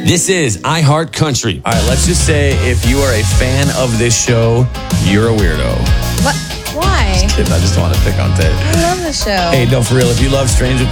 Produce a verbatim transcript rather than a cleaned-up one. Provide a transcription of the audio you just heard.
This is iHeart Country. All right, let's just say if you are a fan of this show, you're a weirdo. What? Why? I just want to pick on Tate. I love the show. Hey, no, for real, if you love Stranger